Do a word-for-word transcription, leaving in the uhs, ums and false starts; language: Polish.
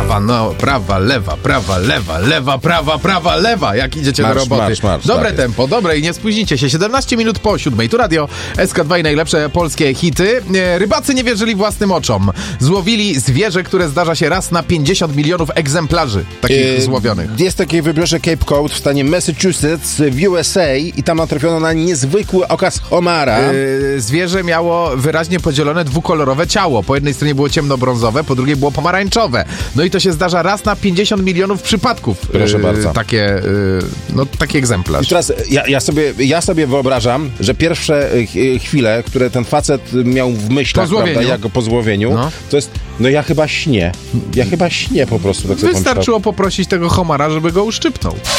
Prawa, no, prawa, lewa, prawa, lewa, lewa, prawa, prawa, lewa. Jak idziecie Marsz, do roboty. marsz, marsz, dobre tak tempo, dobre i nie spóźnicie się. siedemnaście minut po siódmej. Tu radio S K dwa i najlepsze polskie hity. Rybacy nie wierzyli własnym oczom. Złowili zwierzę, które zdarza się raz na pięćdziesiąt milionów egzemplarzy takich yy, złowionych. Jest takie wybrzeże Cape Cod w stanie Massachusetts w U S A i tam natrafiono na niezwykły okaz homara. Yy, zwierzę miało wyraźnie podzielone dwukolorowe ciało. Po jednej stronie było ciemnobrązowe, po drugiej było pomarańczowe. No i to się zdarza raz na pięćdziesiąt milionów przypadków. Proszę yy, bardzo. Takie, yy, no, taki egzemplarz. I teraz ja, ja, sobie, ja sobie wyobrażam, że pierwsze ch- chwile, które ten facet miał w myślach, Po prawda, jak po złowieniu, no. to jest, no ja chyba śnię. Ja chyba śnię po prostu. Tak sobie Wystarczyło poprosić tego homara, żeby go uszczypnął.